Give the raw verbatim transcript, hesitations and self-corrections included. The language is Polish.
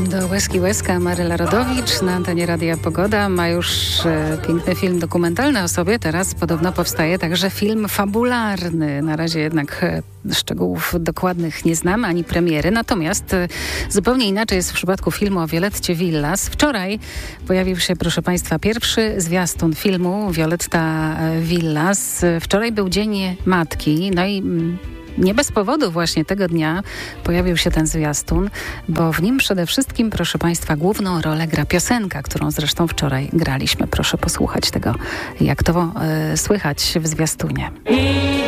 Do łezki łezka Maryla Rodowicz na antenie Radia Pogoda. Ma już e, piękny film dokumentalny o sobie. Teraz podobno powstaje także film fabularny. Na razie jednak e, szczegółów dokładnych nie znamy, ani premiery. Natomiast e, zupełnie inaczej jest w przypadku filmu o Violetcie Villas. Wczoraj pojawił się, proszę Państwa, pierwszy zwiastun filmu Violetta Villas. Wczoraj był Dzień Matki. No i... Mm, Nie bez powodu właśnie tego dnia pojawił się ten zwiastun, bo w nim przede wszystkim, proszę Państwa, główną rolę gra piosenka, którą zresztą wczoraj graliśmy. Proszę posłuchać tego, jak to y, słychać w zwiastunie.